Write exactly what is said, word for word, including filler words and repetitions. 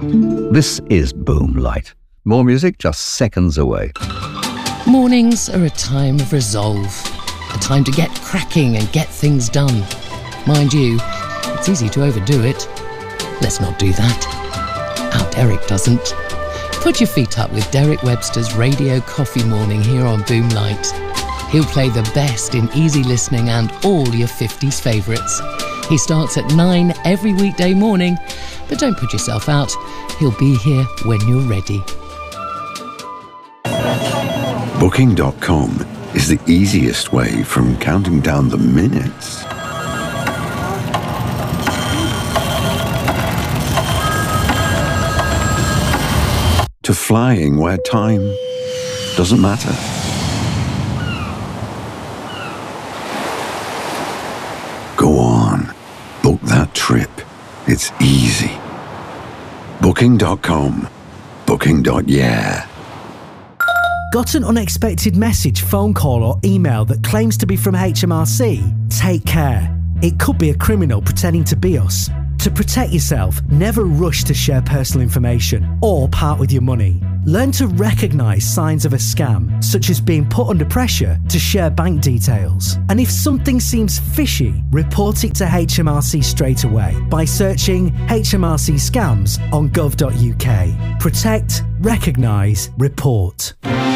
This is Boomlight. More music just seconds away. Mornings are a time of resolve, a time to get cracking and get things done. Mind you, it's easy to overdo it. Let's not do that. How Derek doesn't. Put your feet up with Derek Webster's Radio Coffee Morning here on Boomlight. He'll play the best in easy listening and all your fifties favourites. He starts at nine every weekday morning, but don't put yourself out. He'll be here when you're ready. Booking dot com is the easiest way from counting down the minutes to flying where time doesn't matter. Go on, book that trip. It's easy. Booking dot com. Booking. Yeah. Got an unexpected message, phone call or email that claims to be from H M R C? Take care. It could be a criminal pretending to be us. To protect yourself, never rush to share personal information or part with your money. Learn to recognise signs of a scam, such as being put under pressure to share bank details. And if something seems fishy, report it to H M R C straight away by searching H M R C scams on gov dot U K. Protect, recognise, report.